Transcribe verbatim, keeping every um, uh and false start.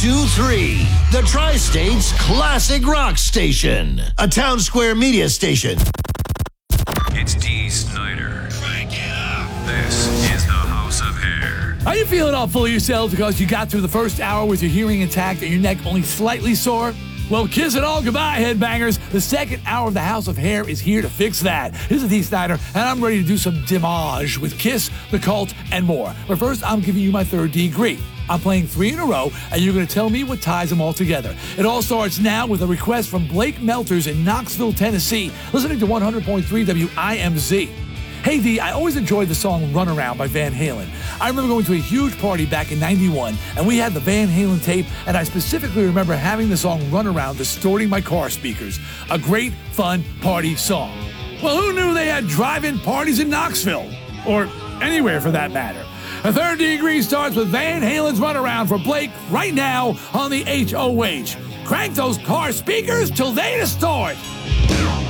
two three, the Tri-State's classic rock station. A Town Square media station. It's Dee Snider. Crank it up. This is the House of Hair. Are you feeling all full of yourself because you got through the first hour with your hearing intact and your neck only slightly sore? Well, kiss it all goodbye, headbangers. The second hour of the House of Hair is here to fix that. This is Dee Snider, and I'm ready to do some damage with Kiss, The Cult, and more. But first, I'm giving you my third degree. I'm playing three in a row, and you're going to tell me what ties them all together. It all starts now with a request from Blake Melters in Knoxville, Tennessee, listening to one hundred point three W I M Z. Hey, Dee, I always enjoyed the song Run Around by Van Halen. I remember going to a huge party back in ninety-one, and we had the Van Halen tape, and I specifically remember having the song Run Around distorting my car speakers. A great, fun party song. Well, who knew they had drive-in parties in Knoxville? Or anywhere, for that matter. A third degree starts with Van Halen's Run Around for Blake right now on the H O H. Crank those car speakers till they distort.